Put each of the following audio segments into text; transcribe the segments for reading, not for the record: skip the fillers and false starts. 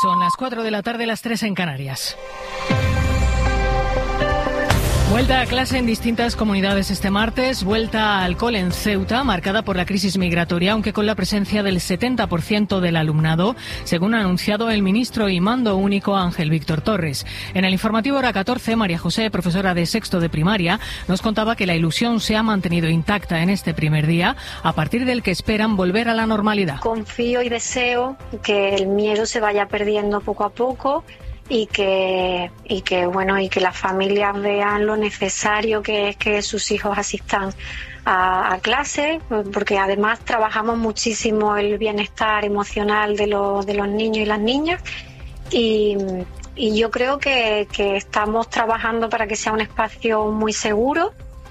Son las 4 de la tarde, las 3 en Canarias. Vuelta a clase en distintas comunidades este martes, vuelta al cole en Ceuta, marcada por la crisis migratoria, aunque con la presencia del 70% del alumnado, según ha anunciado el ministro y mando único Ángel Víctor Torres. En el informativo hora 14, María José, profesora de sexto de primaria, nos contaba que la ilusión se ha mantenido intacta en este primer día, a partir del que esperan volver a la normalidad. Confío y deseo que el miedo se vaya perdiendo poco a poco y que las familias vean lo necesario que es que sus hijos asistan a clase, porque además trabajamos muchísimo el bienestar emocional de los niños y las niñas y yo creo que estamos trabajando para que sea un espacio muy seguro.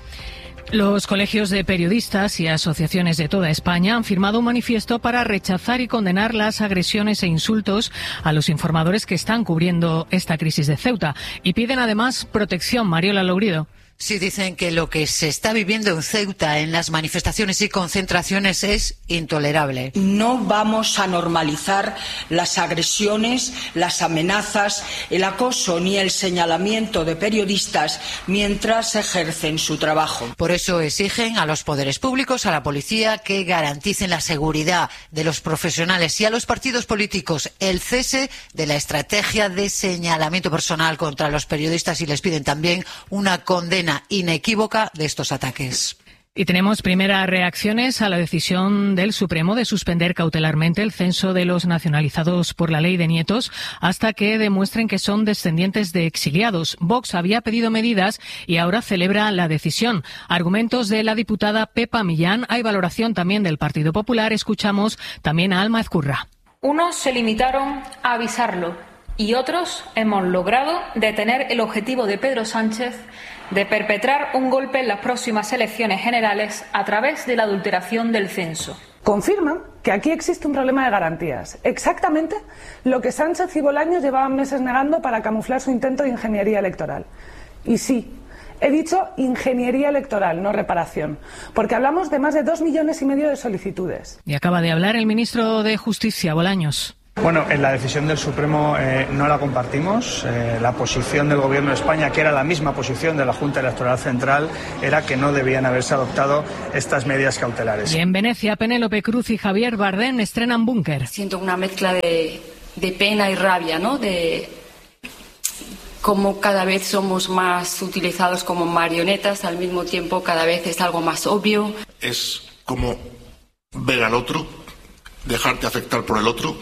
Los colegios de periodistas y asociaciones de toda España han firmado un manifiesto para rechazar y condenar las agresiones e insultos a los informadores que están cubriendo esta crisis de Ceuta y piden además protección. Mariola Lourido. Sí, dicen que lo que se está viviendo en Ceuta en las manifestaciones y concentraciones es intolerable. No vamos a normalizar las agresiones, las amenazas, el acoso ni el señalamiento de periodistas mientras ejercen su trabajo. Por eso exigen a los poderes públicos, a la policía, que garanticen la seguridad de los profesionales y a los partidos políticos el cese de la estrategia de señalamiento personal contra los periodistas y les piden también una condena inequívoca de estos ataques. Y tenemos primeras reacciones a la decisión del Supremo de suspender cautelarmente el censo de los nacionalizados por la ley de nietos hasta que demuestren que son descendientes de exiliados. Vox había pedido medidas y ahora celebra la decisión. Argumentos de la diputada Pepa Millán. Hay valoración también del Partido Popular. Escuchamos también a Alma Ezcurra. Unos se limitaron a avisarlo y otros hemos logrado detener el objetivo de Pedro Sánchez de perpetrar un golpe en las próximas elecciones generales a través de la adulteración del censo. Confirman que aquí existe un problema de garantías. Exactamente lo que Sánchez y Bolaños llevaban meses negando para camuflar su intento de ingeniería electoral. Y sí, he dicho ingeniería electoral, no reparación, porque hablamos de más de 2,5 millones de solicitudes. Y acaba de hablar el ministro de Justicia, Bolaños. Bueno, en la decisión del Supremo no la compartimos. La posición del Gobierno de España, que era la misma posición de la Junta Electoral Central, era que no debían haberse adoptado estas medidas cautelares. Y en Venecia, Penélope Cruz y Javier Bardem estrenan Búnker. Siento una mezcla de pena y rabia, ¿no? De cómo cada vez somos más utilizados como marionetas, al mismo tiempo cada vez es algo más obvio. Es como ver al otro, dejarte afectar por el otro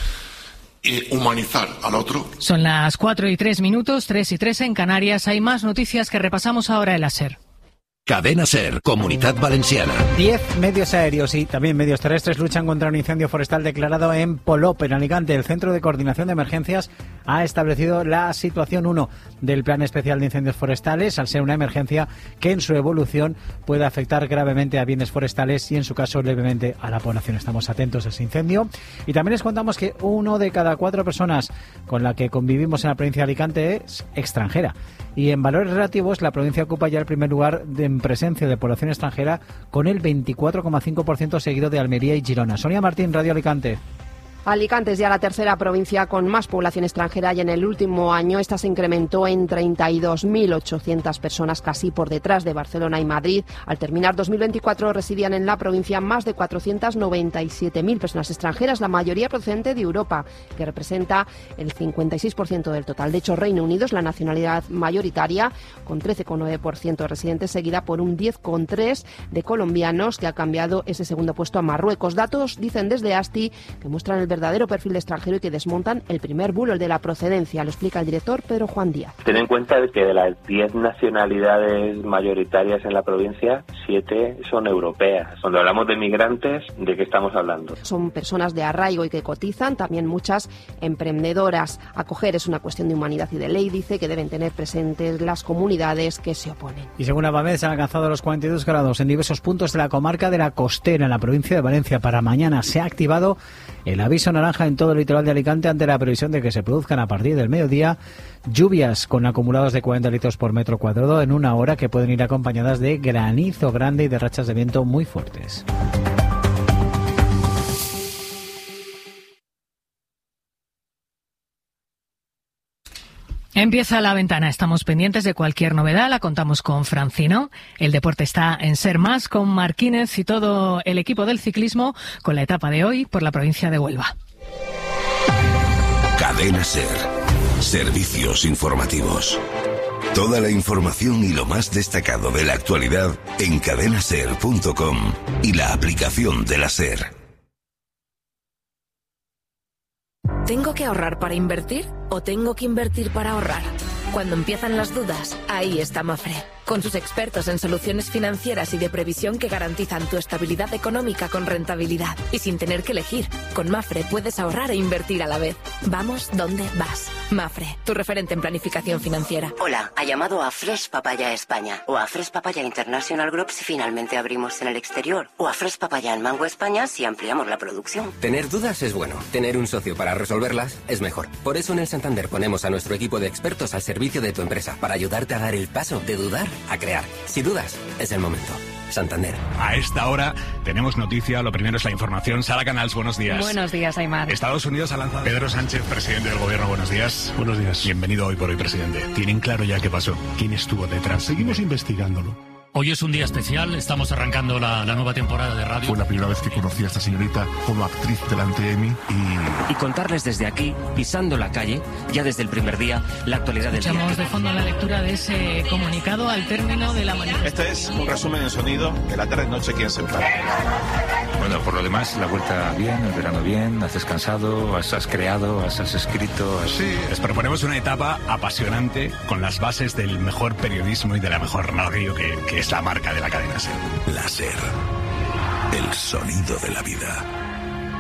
y humanizar al otro. Son las 4:03, 3:03 en Canarias. Hay más noticias que repasamos ahora en la SER. Cadena SER, Comunidad Valenciana. 10 medios aéreos y también medios terrestres luchan contra un incendio forestal declarado en Polop, en Alicante. El Centro de Coordinación de Emergencias ha establecido la situación 1 del Plan Especial de Incendios Forestales, al ser una emergencia que en su evolución puede afectar gravemente a bienes forestales y en su caso levemente a la población. Estamos atentos a ese incendio. Y también les contamos que 1 de cada 4 personas con la que convivimos en la provincia de Alicante es extranjera. Y en valores relativos la provincia ocupa ya el primer lugar en presencia de población extranjera, con el 24,5% seguido de Almería y Girona. Sonia Martín, Radio Alicante. Alicante es ya la tercera provincia con más población extranjera y en el último año esta se incrementó en 32.800 personas, casi por detrás de Barcelona y Madrid. Al terminar 2024 residían en la provincia más de 497.000 personas extranjeras, la mayoría procedente de Europa, que representa el 56% del total. De hecho, Reino Unido es la nacionalidad mayoritaria, con 13,9% de residentes, seguida por un 10,3% de colombianos, que ha cambiado ese segundo puesto a Marruecos. Datos, dicen desde ASTI, que muestran el verdadero perfil de extranjero y que desmontan el primer bulo, el de la procedencia. Lo explica el director Pedro Juan Díaz. Ten en cuenta que de las 10 nacionalidades mayoritarias en la provincia, 7 son europeas. Cuando hablamos de migrantes, ¿de qué estamos hablando? Son personas de arraigo y que cotizan, también muchas emprendedoras. Acoger es una cuestión de humanidad y de ley, dice, que deben tener presentes las comunidades que se oponen. Y según Abamed, se han alcanzado los 42 grados en diversos puntos de la comarca de la Costera, en la provincia de Valencia. Para mañana se ha activado el aviso naranja en todo el litoral de Alicante ante la previsión de que se produzcan a partir del mediodía lluvias con acumulados de 40 litros por metro cuadrado en una hora, que pueden ir acompañadas de granizo grande y de rachas de viento muy fuertes. Empieza La Ventana. Estamos pendientes de cualquier novedad. La contamos con Francino. El deporte está en Ser Más con Marquínez y todo el equipo del ciclismo con la etapa de hoy por la provincia de Huelva. Cadena Ser. Servicios informativos. Toda la información y lo más destacado de la actualidad en cadenaser.com y la aplicación de la Ser. ¿Tengo que ahorrar para invertir o tengo que invertir para ahorrar? Cuando empiezan las dudas, ahí está Mafre, con sus expertos en soluciones financieras y de previsión que garantizan tu estabilidad económica con rentabilidad y sin tener que elegir. Con Mafre puedes ahorrar e invertir a la vez. Vamos donde vas. Mafre, tu referente en planificación financiera. Hola, ha llamado a Fresh Papaya España o a Fresh Papaya International Group si finalmente abrimos en el exterior o a Fresh Papaya en Mango España si ampliamos la producción. Tener dudas es bueno, tener un socio para resolverlas es mejor. Por eso en el Santander ponemos a nuestro equipo de expertos al servicio de tu empresa para ayudarte a dar el paso de dudar a crear. Si dudas, es el momento. Santander. A esta hora tenemos noticia. Lo primero es la información. Sara Canals, buenos días. Buenos días, Aymar. Estados Unidos ha lanzado Pedro Sánchez, presidente del gobierno. Buenos días. Buenos días. Bienvenido Hoy por Hoy, presidente. ¿Tienen claro ya qué pasó? ¿Quién estuvo detrás? Seguimos investigándolo. Hoy es un día especial, estamos arrancando la nueva temporada de radio. Fue la primera vez que conocí a esta señorita como actriz delante de mí y contarles desde aquí, pisando la calle, ya desde el primer día, la actualidad del día. Escuchamos de fondo la lectura de ese comunicado al término de la manifestación. Este es un resumen en sonido de la tarde-noche que se enfrenta. Bueno, por lo demás, la vuelta bien, el verano bien, has descansado, has creado, has escrito. Sí, les proponemos una etapa apasionante con las bases del mejor periodismo y de la mejor radio que es la marca de la cadena SER. La SER, el sonido de la vida.